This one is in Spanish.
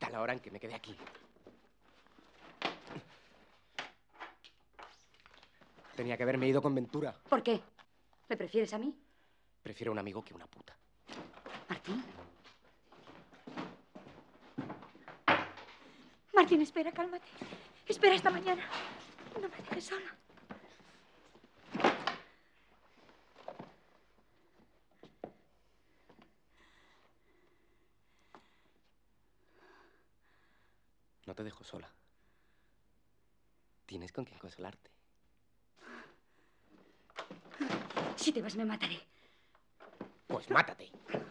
a la hora en que me quedé aquí. Tenía que haberme ido con Ventura. ¿Por qué? ¿Me prefieres a mí? Prefiero un amigo que una puta. Martín. Martín, espera, cálmate. Espera hasta mañana. No me dejes sola. No te dejo sola. Tienes con quién consolarte. Si te vas, me mataré. Pues mátate.